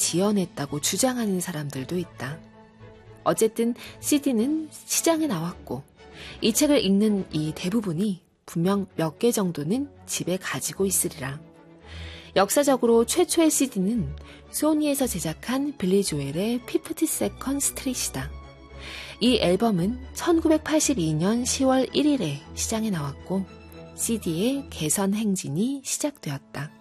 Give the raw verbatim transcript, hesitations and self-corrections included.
지어냈다고 주장하는 사람들도 있다. 어쨌든 씨디는 시장에 나왔고 이 책을 읽는 이 대부분이 분명 몇 개 정도는 집에 가지고 있으리라. 역사적으로 최초의 씨디는 소니에서 제작한 빌리 조엘의 피프티 세컨드 스트릿이다. 이 앨범은 천구백팔십이 년 시월 일일에 시장에 나왔고 씨디의 개선 행진이 시작되었다.